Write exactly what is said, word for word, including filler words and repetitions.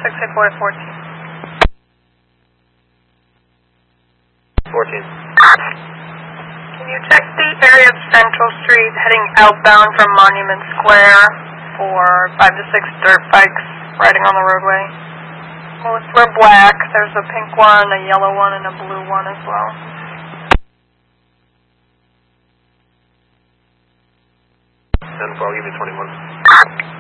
six eight four fourteen. fourteen. Can you check the area of Central Street heading outbound from Monument Square for five to six dirt bikes riding on the roadway? Most were black. There's a pink one, a yellow one, and a blue one as well. ten four, I'll give you twenty-one.